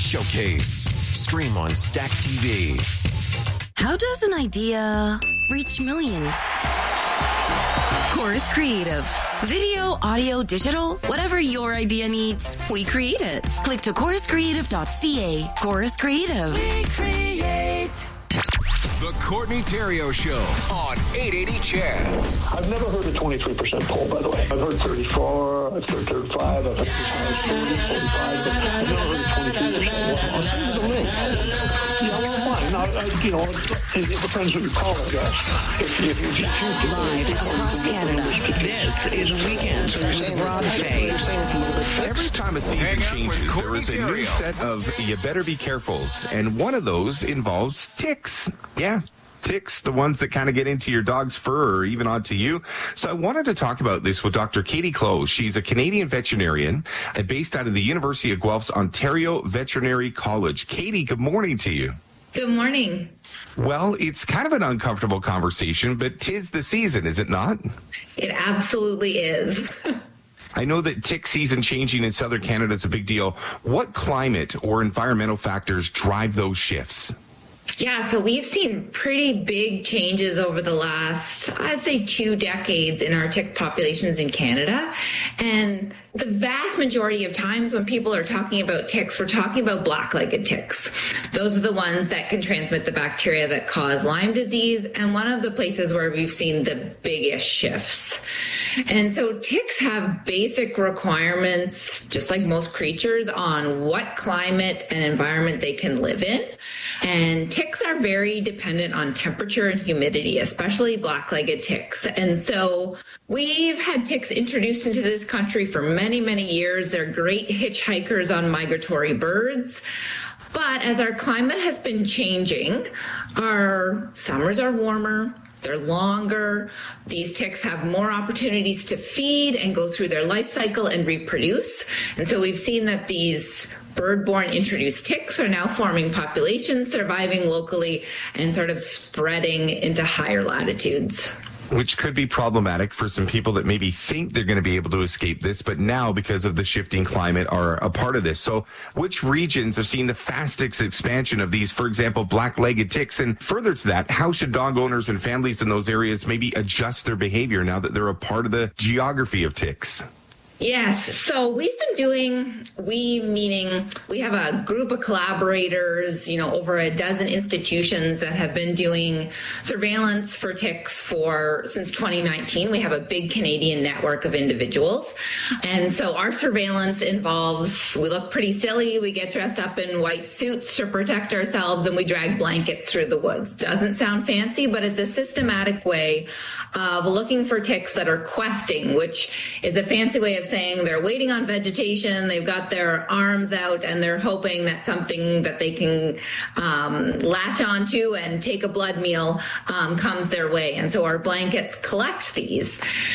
Showcase. Stream on Stack TV. How does an idea reach millions? Chorus Creative. Video, audio, digital, whatever your idea needs, we create it. Click to choruscreative.ca. Chorus Creative. We create. The Courtney Theriault Show on 880 CHED. I've never heard a 23% poll, by the way. I've heard 34, I've heard 35, I've heard 40, 45, but I've never heard a 23%. I'll send you the link. Yeah, well, fine. Now, it depends what you call it, yes. If you choose to Live across Canada. This is Weekends with Rob Fay. Every time a season changes, there is a new set of you better be carefuls, and one of those involves ticks. Yeah, ticks, the ones that kind of get into your dog's fur or even onto you. So I wanted to talk about this with Dr. Katie Close. She's a Canadian veterinarian based out of the University of Guelph's Ontario Veterinary College. Katie, good morning to you. Good morning. Well, it's kind of an uncomfortable conversation, but 'tis the season, is it not? It absolutely is. I know that tick season changing in southern Canada is a big deal. What climate or environmental factors drive those shifts? Yeah, so we've seen pretty big changes over the last, I'd say, 2 decades in our tick populations in Canada. And the vast majority of times when people are talking about ticks, we're talking about black-legged ticks. Those are the ones that can transmit the bacteria that cause Lyme disease, and one of the places where we've seen the biggest shifts. And so ticks have basic requirements, just like most creatures, on what climate and environment they can live in. And ticks are very dependent on temperature and humidity, especially black-legged ticks. And so we've had ticks introduced into this country for many, many years. They're great hitchhikers on migratory birds. But as our climate has been changing, our summers are warmer, they're longer. These ticks have more opportunities to feed and go through their life cycle and reproduce. And so we've seen that these bird-borne introduced ticks are now forming populations, surviving locally, and sort of spreading into higher latitudes. Which could be problematic for some people that maybe think they're going to be able to escape this, but now, because of the shifting climate, are a part of this. So which regions are seeing the fastest expansion of these, for example, black-legged ticks? And further to that, how should dog owners and families in those areas maybe adjust their behavior now that they're a part of the geography of ticks? Yes. So we've been doing, meaning we have a group of collaborators, over a dozen institutions that have been doing surveillance for ticks since 2019. We have a big Canadian network of individuals. And so our surveillance involves, we look pretty silly. We get dressed up in white suits to protect ourselves, and we drag blankets through the woods. Doesn't sound fancy, but it's a systematic way of looking for ticks that are questing, which is a fancy way of saying they're waiting on vegetation, they've got their arms out, and they're hoping that something that they can latch onto and take a blood meal comes their way. And so our blankets collect these.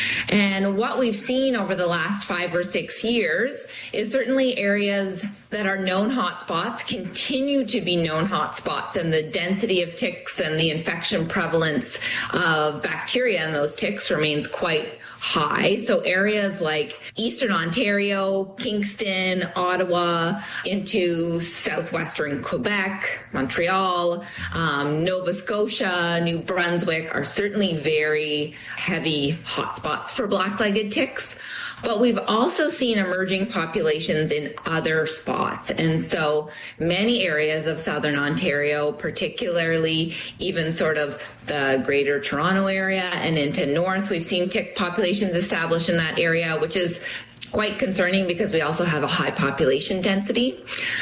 And what we've seen over the last 5 or 6 years is certainly areas that are known hotspots continue to be known hotspots, and the density of ticks and the infection prevalence of bacteria in those ticks remains quite high. So areas like Eastern Ontario, Kingston, Ottawa, into southwestern Quebec, Montreal, Nova Scotia, New Brunswick are certainly very heavy hotspots for black-legged ticks. But we've also seen emerging populations in other spots. And so many areas of southern Ontario, particularly even sort of the greater Toronto area and into north, we've seen tick populations established in that area, which is quite concerning because we also have a high population density.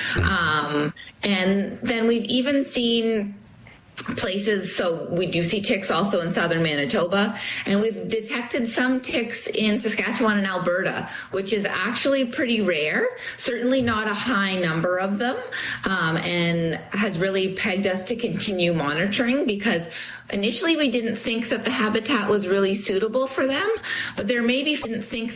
And then we've even seen places, so we do see ticks also in southern Manitoba, and we've detected some ticks in Saskatchewan and Alberta, which is actually pretty rare, certainly not a high number of them, and has really pegged us to continue monitoring because initially we didn't think that the habitat was really suitable for them, but there may be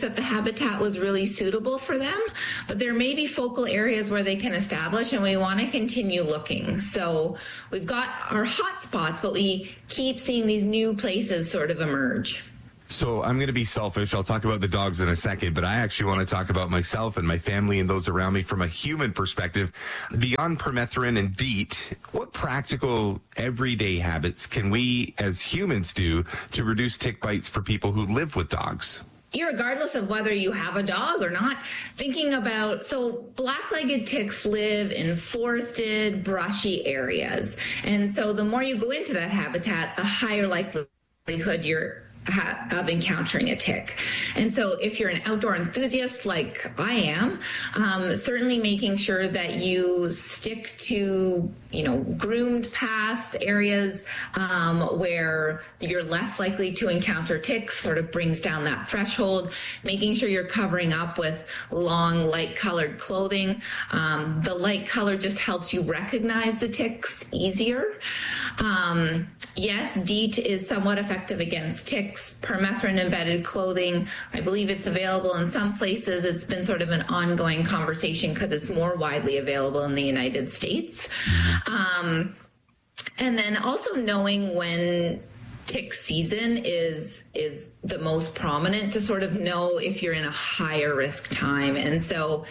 focal areas where they can establish, and we want to continue looking. So we've got our hot spots, but we keep seeing these new places sort of emerge. So I'm going to be selfish. I'll talk about the dogs in a second, but I actually want to talk about myself and my family and those around me from a human perspective. Beyond permethrin and DEET, what practical everyday habits can we as humans do to reduce tick bites for people who live with dogs? Regardless of whether you have a dog or not, thinking about, so black-legged ticks live in forested, brushy areas. And so the more you go into that habitat, the higher likelihood you're of encountering a tick. And so if you're an outdoor enthusiast like I am, certainly making sure that you stick to, groomed paths, areas where you're less likely to encounter ticks, sort of brings down that threshold, making sure you're covering up with long, light colored clothing. The light color just helps you recognize the ticks easier. Yes, DEET is somewhat effective against ticks. Permethrin embedded clothing, I believe it's available in some places. It's been sort of an ongoing conversation because it's more widely available in the United States. And then also knowing when tick season is the most prominent to sort of know if you're in a higher risk time. And so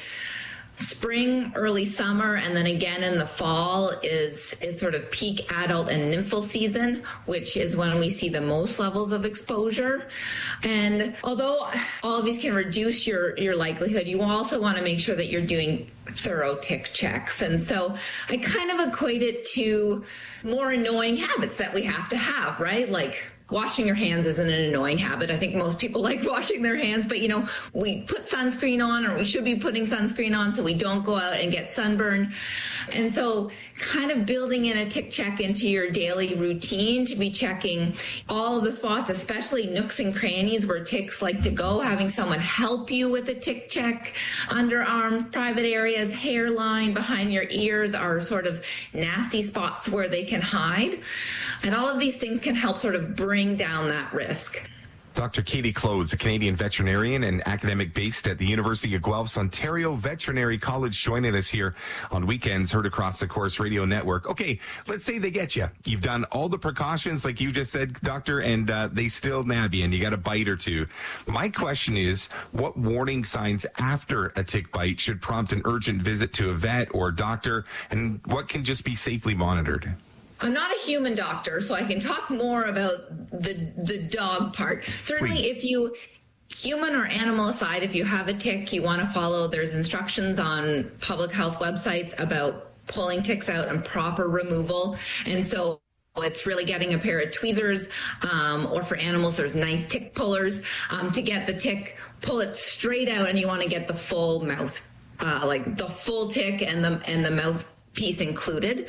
spring, early summer, and then again in the fall is sort of peak adult and nymphal season, which is when we see the most levels of exposure. And although all of these can reduce your likelihood, you also want to make sure that you're doing thorough tick checks. And so I kind of equate it to more annoying habits that we have to have, right? Like washing your hands isn't an annoying habit. I think most people like washing their hands, but we put sunscreen on, or we should be putting sunscreen on so we don't go out and get sunburned. And so kind of building in a tick check into your daily routine to be checking all of the spots, especially nooks and crannies where ticks like to go, having someone help you with a tick check. Underarm, private areas, hairline, behind your ears are sort of nasty spots where they can hide. And all of these things can help sort of bring down that risk. Dr. Katie Close, a Canadian veterinarian and academic based at the University of Guelph's Ontario Veterinary College, joining us here on weekends, heard across the Corus Radio Network. Okay, let's say they get you. You've done all the precautions, like you just said, Doctor, and they still nab you and you got a bite or two. My question is, what warning signs after a tick bite should prompt an urgent visit to a vet or doctor, and what can just be safely monitored? I'm not a human doctor, so I can talk more about the dog part. Certainly, Please. If you, human or animal aside, if you have a tick, you want to follow, there's instructions on public health websites about pulling ticks out and proper removal. And so it's really getting a pair of tweezers, or for animals, there's nice tick pullers, to get the tick, pull it straight out, and you want to get the full mouth, like the full tick and the mouthpiece included.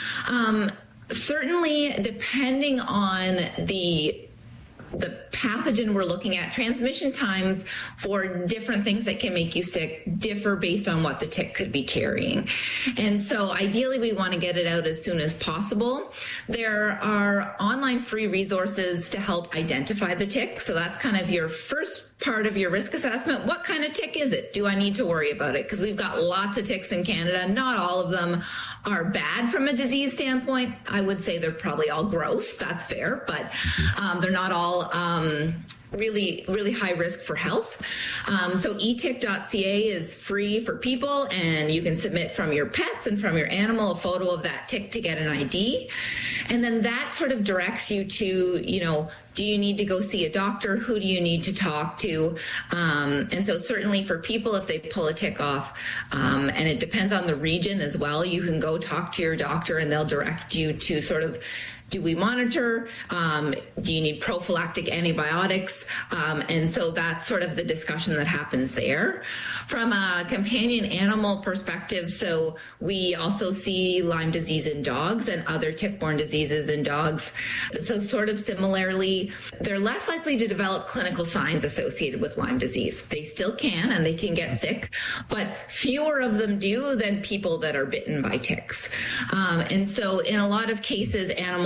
Certainly, depending on the pathogen we're looking at, transmission times for different things that can make you sick differ based on what the tick could be carrying. And so ideally, we want to get it out as soon as possible. There are online free resources to help identify the tick. So that's kind of your first part of your risk assessment. What kind of tick is it? Do I need to worry about it? Because we've got lots of ticks in Canada. Not all of them are bad from a disease standpoint. I would say they're probably all gross. That's fair, but they're not all really, really high risk for health. So etick.ca is free for people, and you can submit from your pets and from your animal a photo of that tick to get an ID. And then that sort of directs you to, do you need to go see a doctor? Who do you need to talk to? And so certainly for people, if they pull a tick off, and it depends on the region as well, you can go talk to your doctor and they'll direct you to sort of, do we monitor? Do you need prophylactic antibiotics? And so that's sort of the discussion that happens there. From a companion animal perspective, so we also see Lyme disease in dogs and other tick-borne diseases in dogs. So sort of similarly, they're less likely to develop clinical signs associated with Lyme disease. They still can, and they can get sick, but fewer of them do than people that are bitten by ticks. And so in a lot of cases, animals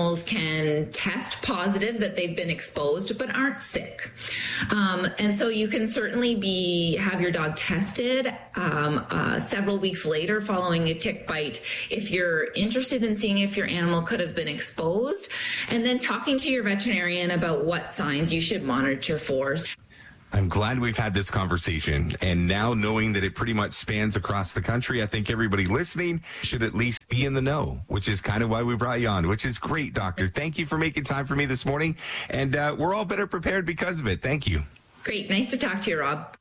animals can test positive that they've been exposed but aren't sick. And so you can certainly have your dog tested several weeks later following a tick bite if you're interested in seeing if your animal could have been exposed, and then talking to your veterinarian about what signs you should monitor for. I'm glad we've had this conversation, and now knowing that it pretty much spans across the country, I think everybody listening should at least be in the know, which is kind of why we brought you on, which is great, Doctor. Thank you for making time for me this morning, and we're all better prepared because of it. Thank you. Great. Nice to talk to you, Rob.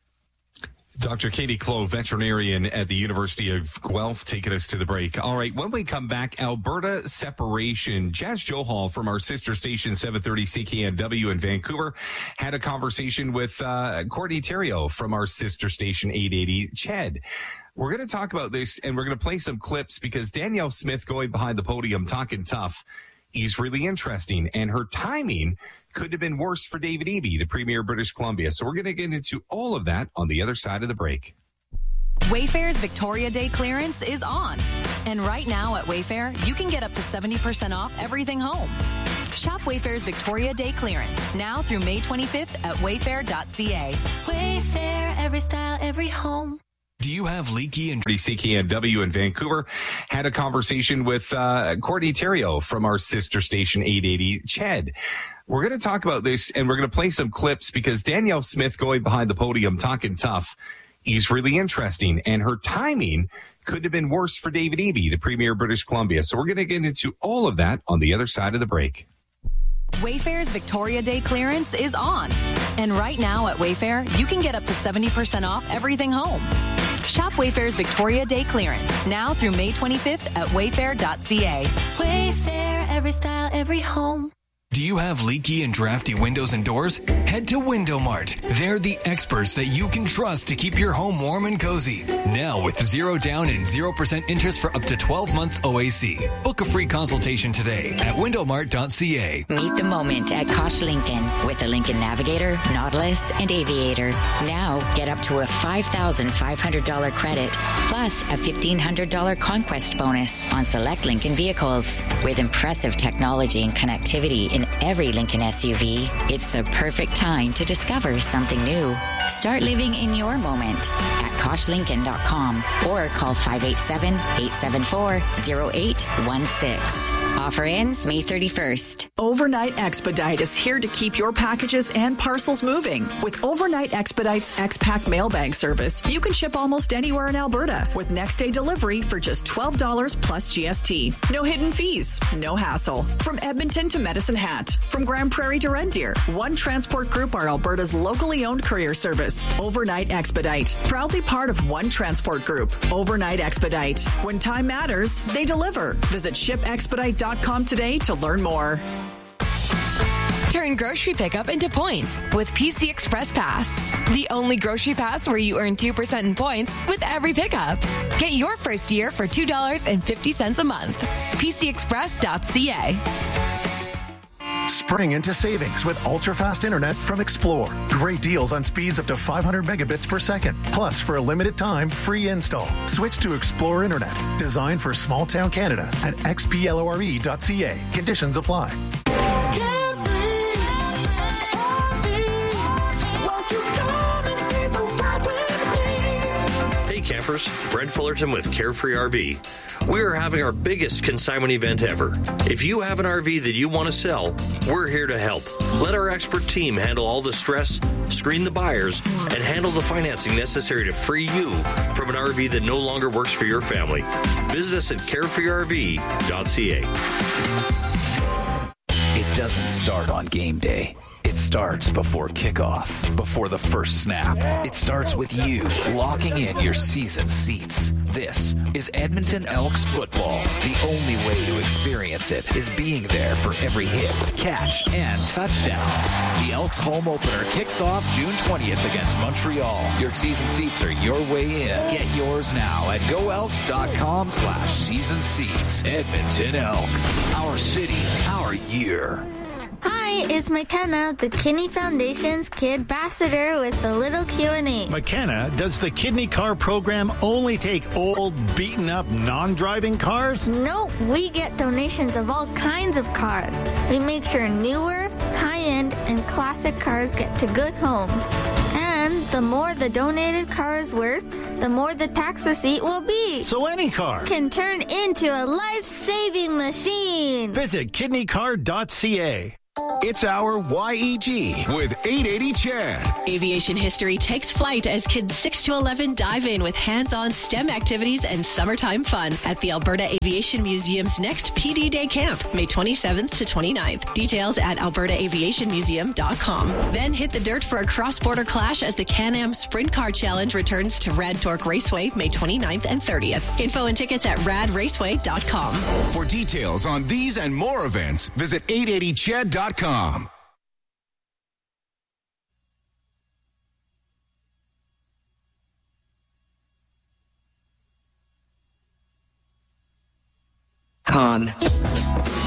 Dr. Katie Clow, veterinarian at the University of Guelph, taking us to the break. All right, when we come back, Alberta separation. Jazz Johal from our sister station, 730 CKNW in Vancouver, had a conversation with Courtney Theriault from our sister station, 880 CHED. We're going to talk about this, and we're going to play some clips because Danielle Smith going behind the podium talking tough is really interesting, and her timing could have been worse for David Eby, the Premier of British Columbia. So we're going to get into all of that on the other side of the break. Wayfair's Victoria Day clearance is on. And right now at Wayfair, you can get up to 70% off everything home. Shop Wayfair's Victoria Day clearance now through May 25th at wayfair.ca. Wayfair, every style, every home. Do you have leaky and CKNW in Vancouver? Had a conversation with Courtney Theriault from our sister station, 880 CHED. We're going to talk about this, and we're going to play some clips because Danielle Smith going behind the podium talking tough is really interesting, and her timing could have been worse for David Eby, the Premier of British Columbia. So we're going to get into all of that on the other side of the break. Wayfair's Victoria Day clearance is on. And right now at Wayfair, you can get up to 70% off everything home. Shop Wayfair's Victoria Day clearance now through May 25th at wayfair.ca. Wayfair, every style, every home. Do you have leaky and drafty windows and doors? Head to Window Mart. They're the experts that you can trust to keep your home warm and cozy. Now with 0 down and 0% interest for up to 12 months OAC. Book a free consultation today at windowmart.ca. Meet the moment at Kosh Lincoln with the Lincoln Navigator, Nautilus, and Aviator. Now get up to a $5,500 credit plus a $1,500 conquest bonus on select Lincoln vehicles. With impressive technology and connectivity in every Lincoln SUV, it's the perfect time to discover something new. Start living in your moment at KoshLincoln.com or call 587-874-0816. Offer ends May 31st. Overnight Expedite is here to keep your packages and parcels moving. With Overnight Expedite's X-Pack mailbag service, you can ship almost anywhere in Alberta with next-day delivery for just $12 plus GST. No hidden fees, no hassle. From Edmonton to Medicine Hat, from Grand Prairie to Red Deer, One Transport Group are Alberta's locally owned courier service. Overnight Expedite, proudly part of One Transport Group. Overnight Expedite. When time matters, they deliver. Visit shipexpedite.com today to learn more. Turn grocery pickup into points with PC Express Pass. The only grocery pass where you earn 2% in points with every pickup. Get your first year for $2.50 a month. PCExpress.ca. Spring into savings with ultra-fast internet from Explore. Great deals on speeds up to 500 megabits per second. Plus, for a limited time, free install. Switch to Explore Internet, designed for small-town Canada at xplore.ca. Conditions apply. Campers, Brent Fullerton with Carefree RV. We are having our biggest consignment event ever. If you have an RV that you want to sell, we're here to help. Let our expert team handle all the stress, screen the buyers, and handle the financing necessary to free you from an RV that no longer works for your family. Visit us at carefreerv.ca. It doesn't start on game day. It starts before kickoff, before the first snap. It starts with you locking in your season seats. This is Edmonton Elks football. The only way to experience it is being there for every hit, catch, and touchdown. The Elks home opener kicks off June 20th against Montreal. Your season seats are your way in. Get yours now at goelks.com/season seats. Edmonton Elks. Our city, our year. Hi, Hi, it's McKenna, the Kidney Foundation's Kid Ambassador with a little Q&A. McKenna, does the Kidney Car program only take old, beaten-up, non-driving cars? Nope, we get donations of all kinds of cars. We make sure newer, high-end, and classic cars get to good homes. And the more the donated car is worth, the more the tax receipt will be. So any car can turn into a life-saving machine. Visit kidneycar.ca. It's our YEG with 880 Chad. Aviation history takes flight as kids 6 to 11 dive in with hands-on STEM activities and summertime fun at the Alberta Aviation Museum's next PD Day Camp, May 27th to 29th. Details at albertaaviationmuseum.com. Then hit the dirt for a cross-border clash as the Can-Am Sprint Car Challenge returns to Rad Torque Raceway, May 29th and 30th. Info and tickets at radraceway.com. For details on these and more events, visit 880chad.com. Con.